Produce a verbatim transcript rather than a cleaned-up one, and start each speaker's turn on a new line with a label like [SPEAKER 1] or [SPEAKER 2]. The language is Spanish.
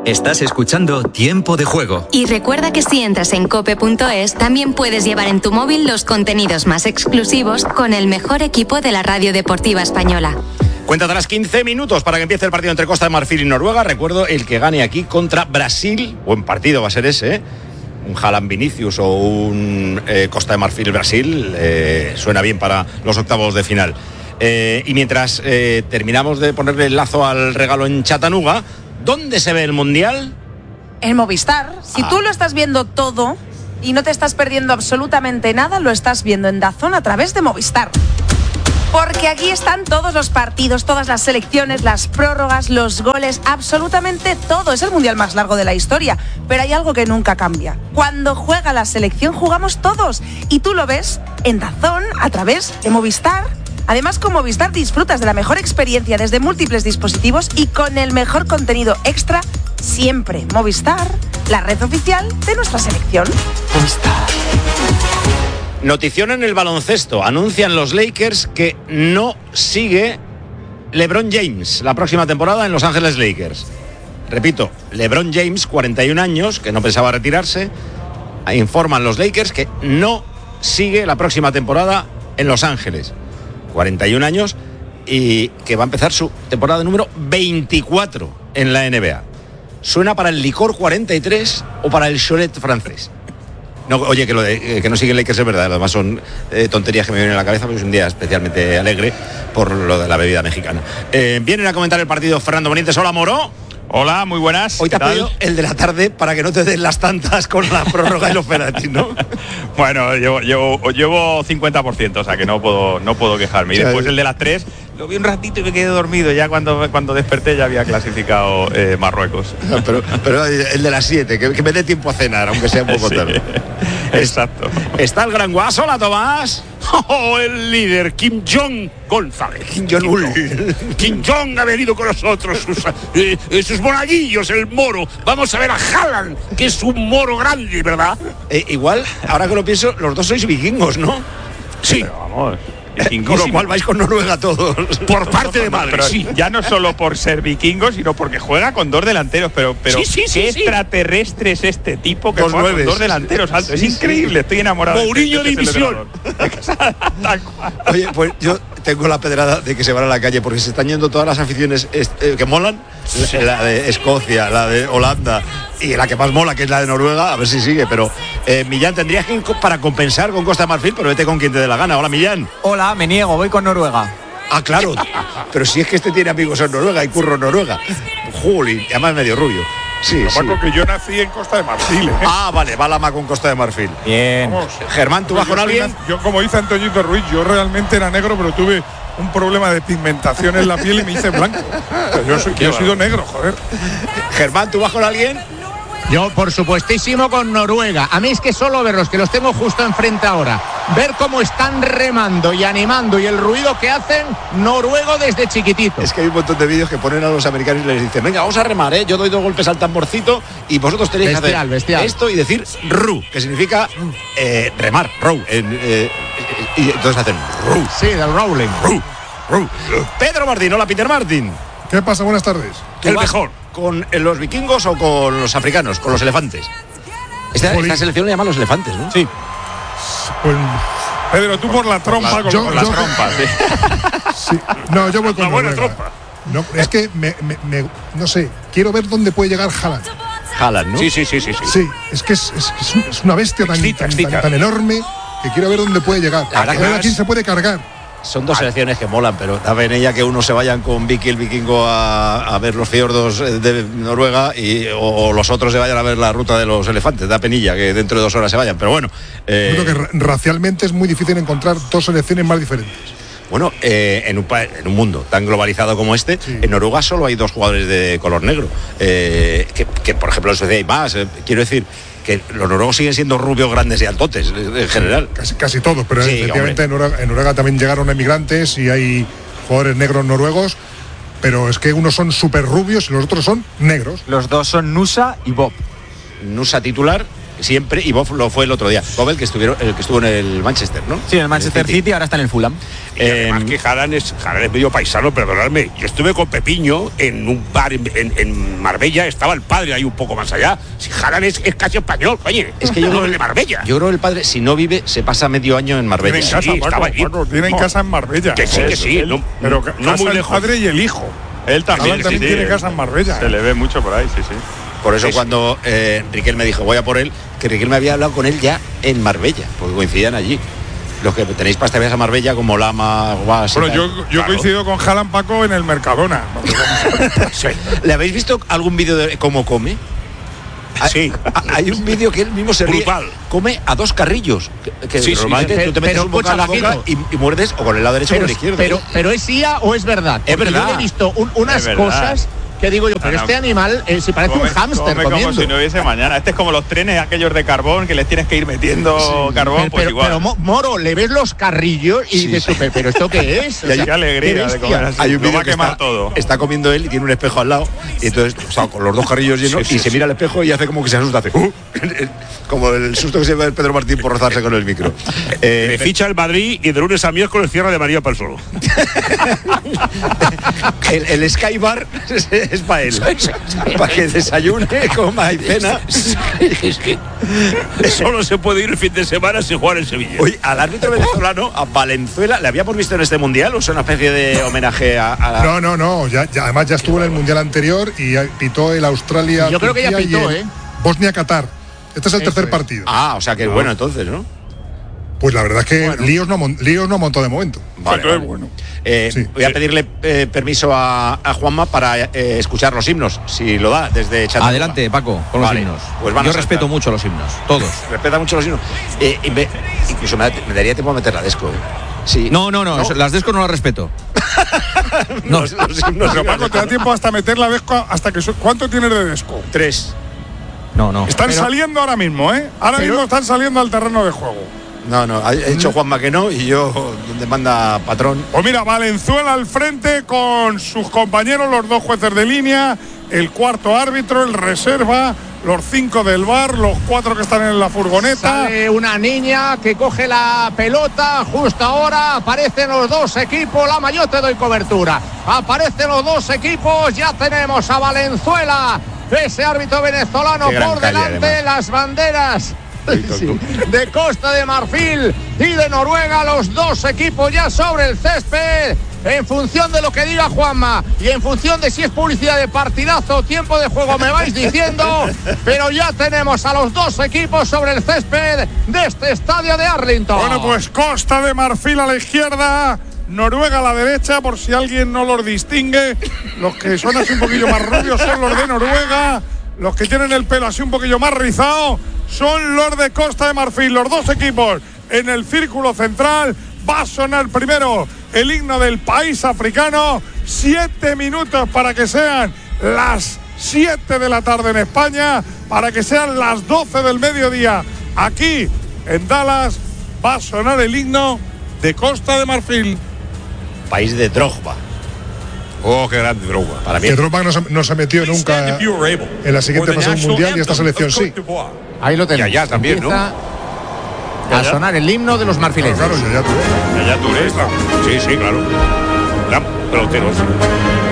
[SPEAKER 1] Estás escuchando Tiempo de Juego.
[SPEAKER 2] Y recuerda que si entras en cope punto es, también puedes llevar en tu móvil los contenidos más exclusivos con el mejor equipo de la radio deportiva española.
[SPEAKER 3] Cuenta tras quince minutos para que empiece el partido entre Costa de Marfil y Noruega. Recuerdo, el que gane aquí contra Brasil, buen partido va a ser ese, ¿eh? Un Haaland Vinicius o un eh, Costa de Marfil Brasil, eh, suena bien para los octavos de final. Eh, y mientras eh, terminamos de ponerle el lazo al regalo en Chattanooga, ¿dónde se ve el Mundial?
[SPEAKER 4] En Movistar. Si ah. tú lo estás viendo todo y no te estás perdiendo absolutamente nada, lo estás viendo en DAZN a través de Movistar. Porque aquí están todos los partidos, todas las selecciones, las prórrogas, los goles, absolutamente todo. Es el mundial más largo de la historia. Pero hay algo que nunca cambia. Cuando juega la selección, jugamos todos. Y tú lo ves en DAZN a través de Movistar. Además, con Movistar disfrutas de la mejor experiencia desde múltiples dispositivos y con el mejor contenido extra siempre. Movistar, la red oficial de nuestra selección.
[SPEAKER 3] Movistar. Notición en el baloncesto. Anuncian los Lakers que no sigue LeBron James la próxima temporada en Los Ángeles Lakers. Repito, LeBron James, cuarenta y un años, que no pensaba retirarse. Informan los Lakers que no sigue la próxima temporada en Los Ángeles. cuarenta y un años y que va a empezar su temporada número veinticuatro en la N B A. ¿Suena para el licor cuarenta y tres o para el Cholet francés? No, oye, que lo de que no sigue Lakers es verdad, además son eh, tonterías que me vienen a la cabeza, porque es un día especialmente alegre por lo de la bebida mexicana. Eh, vienen a comentar el partido Fernando Benítez. Hola, Moro.
[SPEAKER 5] Hola, muy buenas.
[SPEAKER 3] Hoy te has pedido el de la tarde para que no te den las tantas con la prórroga y los penaltis, ¿no?
[SPEAKER 5] Bueno, llevo, llevo, llevo cincuenta por ciento, o sea que no puedo, no puedo quejarme. Y después el de las tres, lo vi un ratito y me quedé dormido. Ya cuando, cuando desperté ya había clasificado eh, Marruecos.
[SPEAKER 3] No, pero, pero el de las siete, que, que me dé tiempo a cenar, aunque sea un poco sí, tarde.
[SPEAKER 5] Exacto.
[SPEAKER 3] Está el gran guaso. Hola, Tomás.
[SPEAKER 6] Oh, el líder, Kim Jong González.
[SPEAKER 3] Kim Jong-un.
[SPEAKER 6] Kim Jong ha venido con nosotros, sus, eh, sus monaguillos, el moro. Vamos a ver a Haaland, que es un moro grande, ¿verdad?
[SPEAKER 3] Eh, igual, ahora que lo pienso, los dos sois vikingos, ¿no?
[SPEAKER 6] Sí.
[SPEAKER 5] Pero vamos...
[SPEAKER 3] Con lo cual vais con Noruega todos.
[SPEAKER 6] Por parte de madre,
[SPEAKER 5] pero
[SPEAKER 6] sí.
[SPEAKER 5] Ya no solo por ser vikingo, sino porque juega con dos delanteros. Pero, pero
[SPEAKER 6] sí, sí,
[SPEAKER 5] qué
[SPEAKER 6] sí,
[SPEAKER 5] extraterrestre sí. es este tipo que
[SPEAKER 3] dos
[SPEAKER 5] juega
[SPEAKER 3] nueves.
[SPEAKER 5] con dos delanteros altos.
[SPEAKER 3] Sí,
[SPEAKER 5] es increíble, sí. Estoy enamorado.
[SPEAKER 6] Mourinho
[SPEAKER 5] de este,
[SPEAKER 6] División.
[SPEAKER 3] Oye, pues yo tengo la pedrada de que se van a la calle porque se están yendo todas las aficiones eh, que molan. Sí. La de Escocia, la de Holanda y la que más mola, que es la de Noruega, a ver si sigue. Pero eh, Millán, tendrías que ir para compensar con Costa de Marfil, pero vete con quien te dé la gana. Hola, Millán.
[SPEAKER 7] Hola, me niego, voy con Noruega.
[SPEAKER 3] Ah, claro, pero si es que este tiene amigos en Noruega y curro en Noruega. Juli, además medio rubio. Sí,
[SPEAKER 6] no,
[SPEAKER 3] sí.
[SPEAKER 6] Porque yo nací en Costa de Marfil, ¿eh?
[SPEAKER 3] Ah, vale, va la ma con Costa de Marfil.
[SPEAKER 7] Bien.
[SPEAKER 6] Vamos.
[SPEAKER 3] Germán, ¿tú vas con alguien?
[SPEAKER 6] Nac- yo, como dice Antoñito Ruiz, yo realmente era negro, pero tuve un problema de pigmentación en la piel y me hice blanco. Pero yo, soy, yo he sido negro, joder.
[SPEAKER 3] Germán, ¿tú vas con alguien?
[SPEAKER 7] Yo, por supuestísimo, con Noruega. A mí es que solo verlos, que los tengo justo enfrente ahora, ver cómo están remando y animando y el ruido que hacen, noruego desde chiquitito.
[SPEAKER 3] Es que hay un montón de vídeos que ponen a los americanos y les dicen, venga, vamos a remar, ¿eh? Yo doy dos golpes al tamborcito y vosotros tenéis
[SPEAKER 7] bestial,
[SPEAKER 3] que hacer
[SPEAKER 7] bestial.
[SPEAKER 3] esto y decir ru, que significa eh, remar, row. En, eh, y entonces hacen ru.
[SPEAKER 7] Sí, del rolling.
[SPEAKER 3] Ru, ru. Pedro Martín, hola, Peter Martín.
[SPEAKER 6] ¿Qué pasa? Buenas tardes.
[SPEAKER 3] El mejor. ¿Con los vikingos o con los africanos? Con los elefantes. Esta, esta selección le llaman los elefantes, ¿no?
[SPEAKER 6] Sí. Pues, Pedro, tú por la trompa, con,
[SPEAKER 5] yo,
[SPEAKER 6] con
[SPEAKER 5] yo,
[SPEAKER 6] las trompas.
[SPEAKER 8] Sí. Sí. No, yo voy con
[SPEAKER 6] la buena
[SPEAKER 8] Noruega.
[SPEAKER 6] trompa.
[SPEAKER 8] No, es que me, me, me, no sé, quiero ver dónde puede llegar Haaland.
[SPEAKER 3] Haaland, ¿no?
[SPEAKER 6] Sí, sí, sí, sí. Sí,
[SPEAKER 8] sí es que es, es, es una bestia tan,
[SPEAKER 6] Extica,
[SPEAKER 8] tan,
[SPEAKER 6] extica.
[SPEAKER 8] tan, tan enorme que quiero ver dónde puede llegar.
[SPEAKER 3] La verdad
[SPEAKER 8] A ver
[SPEAKER 3] que
[SPEAKER 8] a quién se puede cargar.
[SPEAKER 3] Son dos selecciones que molan, pero da pena ella que unos se vayan con Vicky el vikingo a, a ver los fiordos de Noruega y, o, o los otros se vayan a ver la ruta de los elefantes. Da penilla que dentro de dos horas se vayan, pero bueno. Eh,
[SPEAKER 8] Yo creo que racialmente es muy difícil encontrar dos selecciones más diferentes.
[SPEAKER 3] Bueno, eh, en, un, en un mundo tan globalizado como este, sí. En Noruega solo hay dos jugadores de color negro. Eh, que, que, por ejemplo, en Suecia hay más. Eh, quiero decir que los noruegos siguen siendo rubios, grandes y altotes, en general.
[SPEAKER 8] Casi, casi todos, pero
[SPEAKER 3] sí,
[SPEAKER 8] efectivamente en Noruega, en Noruega también llegaron emigrantes y hay jugadores negros noruegos, pero es que unos son súper rubios y los otros son negros.
[SPEAKER 7] Los dos son Nusa y Bob.
[SPEAKER 3] Nusa titular. siempre, y Bob lo fue el otro día. Bob el que estuvieron, el que estuvo en el Manchester, ¿no?
[SPEAKER 9] Sí, en el Manchester el City. City, ahora está en el Fulham.
[SPEAKER 10] Y además eh, que Haaland es, Haaland es medio paisano, perdonadme. Yo estuve con Pepiño en un bar en, en, en Marbella, estaba el padre ahí un poco más allá. Si Haaland es, es casi español, oye,
[SPEAKER 3] es que yo
[SPEAKER 10] no
[SPEAKER 3] creo
[SPEAKER 10] de Marbella.
[SPEAKER 3] Yo creo que el padre, si no vive, se pasa medio año en Marbella.
[SPEAKER 6] Tienen casa,
[SPEAKER 3] sí,
[SPEAKER 6] Paco,
[SPEAKER 3] estaba allí.
[SPEAKER 6] Paco, tienen no. casa en Marbella.
[SPEAKER 10] Que sí, que sí.
[SPEAKER 6] Él,
[SPEAKER 10] no,
[SPEAKER 6] pero
[SPEAKER 10] no
[SPEAKER 6] casa
[SPEAKER 10] muy lejos.
[SPEAKER 6] El padre y el hijo.
[SPEAKER 5] Él también,
[SPEAKER 6] también
[SPEAKER 5] sí,
[SPEAKER 6] tiene
[SPEAKER 5] sí,
[SPEAKER 6] casa en Marbella.
[SPEAKER 5] Se
[SPEAKER 6] ¿eh?
[SPEAKER 5] le ve mucho por ahí, sí, sí.
[SPEAKER 3] Por eso
[SPEAKER 10] es.
[SPEAKER 3] cuando eh, Riquelme me dijo, voy a por él, que Riquelme había hablado con él ya en Marbella, porque coincidían allí. Los que tenéis para viajes a Marbella, como Lama, Guas.
[SPEAKER 6] Bueno, yo, yo claro. coincido con Haaland, Paco, en el Mercadona.
[SPEAKER 3] Sí. ¿Le habéis visto algún vídeo de cómo come?
[SPEAKER 10] Sí.
[SPEAKER 3] Hay un vídeo que él mismo se ríe.
[SPEAKER 10] Brutal.
[SPEAKER 3] Come a dos carrillos. Que, que
[SPEAKER 10] sí,
[SPEAKER 3] normalmente
[SPEAKER 10] sí,
[SPEAKER 3] tú te metes
[SPEAKER 7] pero,
[SPEAKER 3] un boca en la boca y, y muerdes o con el lado derecho o con el izquierdo.
[SPEAKER 7] Pero, pero es I A o es verdad.
[SPEAKER 3] Es
[SPEAKER 7] Porque
[SPEAKER 3] verdad.
[SPEAKER 7] Yo he visto un, unas
[SPEAKER 5] es
[SPEAKER 7] cosas que digo yo, pero no, no. este animal eh, se parece
[SPEAKER 5] come,
[SPEAKER 7] un hámster
[SPEAKER 5] come
[SPEAKER 7] comiendo.
[SPEAKER 5] Como si no hubiese mañana. Este es como los trenes aquellos de carbón que les tienes que ir metiendo sí. carbón,
[SPEAKER 7] pero,
[SPEAKER 5] pues
[SPEAKER 7] pero,
[SPEAKER 5] igual.
[SPEAKER 7] Pero Moro, le ves los carrillos y sí, dices, sí. pero ¿esto qué es?
[SPEAKER 5] O sea, qué alegría de comer así.
[SPEAKER 3] Hay un vídeo
[SPEAKER 5] va a
[SPEAKER 3] que
[SPEAKER 5] quemar
[SPEAKER 3] está,
[SPEAKER 5] todo.
[SPEAKER 3] Está comiendo él y tiene un espejo al lado y entonces, o sea, con los dos carrillos llenos sí, sí, y se sí. mira al espejo y hace como que se asusta, hace uh, como el susto que se ve el Pedro Martín por rozarse con el micro.
[SPEAKER 10] Eh, Me ficha el Madrid y de lunes a miércoles cierra de María para el Solo.
[SPEAKER 3] el, el Sky Bar es, es para él. Para que desayune, coma y cena.
[SPEAKER 10] Solo se puede ir el fin de semana sin jugar en Sevilla.
[SPEAKER 3] Oye, al árbitro venezolano, a Valenzuela, ¿le habíamos visto en este mundial o es una especie de homenaje a, a la...
[SPEAKER 8] No, no, no. Ya, ya, además ya estuvo en el mundial anterior y pitó el Australia.
[SPEAKER 7] Yo creo que ya pitó, ¿eh?
[SPEAKER 8] Bosnia-Qatar. Este es el Eso tercer es. partido.
[SPEAKER 3] Ah, o sea que es no. bueno entonces, ¿no?
[SPEAKER 8] Pues la verdad es que bueno. líos no líos no montó de momento.
[SPEAKER 3] Vale, vale. bueno. Eh, sí. Voy a pedirle eh, permiso a, a Juanma para eh, escuchar los himnos, si lo da, desde Chattanooga.
[SPEAKER 9] Adelante, Paco, con
[SPEAKER 3] vale.
[SPEAKER 9] los himnos.
[SPEAKER 3] Pues
[SPEAKER 9] Yo respeto mucho los himnos, todos.
[SPEAKER 3] Respeta mucho los himnos. Eh, y me, incluso me, me daría tiempo a meter la desco. ¿eh? Sí.
[SPEAKER 9] No, no, no, ¿No? las desco no las respeto.
[SPEAKER 6] no, los, los himnos pero Paco, te da tiempo hasta meter la desco, hasta que ¿cuánto tienes de desco?
[SPEAKER 3] Tres.
[SPEAKER 9] No, no.
[SPEAKER 6] Están
[SPEAKER 9] pero,
[SPEAKER 6] saliendo ahora mismo, ¿eh? Ahora pero, mismo están saliendo al terreno de juego.
[SPEAKER 3] No, no, ha dicho Juanma que no y yo donde manda patrón.
[SPEAKER 6] Pues mira, Valenzuela al frente con sus compañeros, los dos jueces de línea, el cuarto árbitro, el reserva, los cinco del V A R, los cuatro que están en la furgoneta.
[SPEAKER 7] Sale una niña que coge la pelota, justo ahora aparecen los dos equipos, la mayor te doy cobertura. Aparecen los dos equipos, ya tenemos a Valenzuela, ese árbitro venezolano por delante, calle, las banderas. Sí, de Costa de Marfil y de Noruega, los dos equipos ya sobre el césped, en función de lo que diga Juanma y en función de si es publicidad de partidazo o tiempo de juego me vais diciendo, pero ya tenemos a los dos equipos sobre el césped de este estadio de Arlington.
[SPEAKER 6] Bueno, pues Costa de Marfil a la izquierda, Noruega a la derecha, por si alguien no los distingue. Los que son así un poquillo más rubios son los de Noruega, los que tienen el pelo así un poquillo más rizado son los de Costa de Marfil. Los dos equipos en el círculo central. Va a sonar primero el himno del país africano. Siete minutos para que sean las siete de la tarde en España, para que sean las doce del mediodía aquí en Dallas. Va a sonar el himno de Costa de Marfil.
[SPEAKER 3] País de Drogba.
[SPEAKER 10] Oh, qué grande Drogba.
[SPEAKER 8] Para mí. Que Drogba no se, no se metió nunca en la siguiente fase del mundial y esta selección sí.
[SPEAKER 7] Ahí lo tenemos.
[SPEAKER 10] Y allá también,
[SPEAKER 7] Empieza
[SPEAKER 10] ¿no?
[SPEAKER 7] A sonar el himno de los marfileños.
[SPEAKER 8] Claro, claro, ya, ya,
[SPEAKER 10] ya, ya, sí, sí, claro. Gran pelotero, sí.